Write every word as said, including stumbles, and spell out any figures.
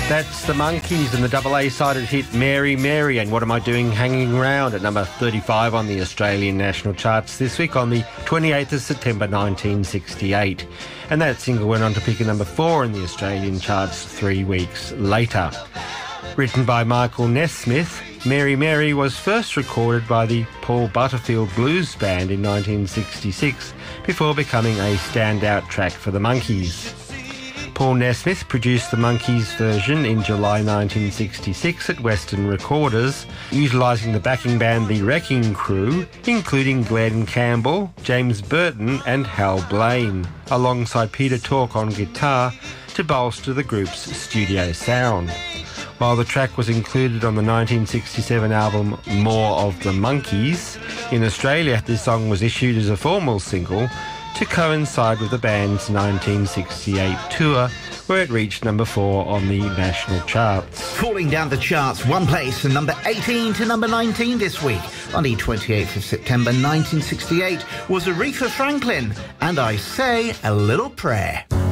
That's the Monkees and the double A-sided hit Mary Mary and What Am I Doing Hanging Round at number thirty-five on the Australian national charts this week on the twenty-eighth of September nineteen sixty-eight. And that single went on to peak at number four in the Australian charts three weeks later. Written by Michael Nesmith, Mary Mary was first recorded by the Paul Butterfield Blues Band in nineteen sixty-six before becoming a standout track for the Monkees. Paul Nesmith produced the Monkees version in July nineteen sixty-six at Western Recorders, utilising the backing band The Wrecking Crew, including Glenn Campbell, James Burton and Hal Blaine, alongside Peter Tork on guitar to bolster the group's studio sound. While the track was included on the nineteen sixty-seven album More of the Monkees, in Australia this song was issued as a formal single to coincide with the band's nineteen sixty-eight tour, where it reached number four on the national charts. Falling down the charts one place from number eighteen to number nineteen this week on the twenty-eighth of September nineteen sixty-eight was Aretha Franklin and I Say a Little Prayer.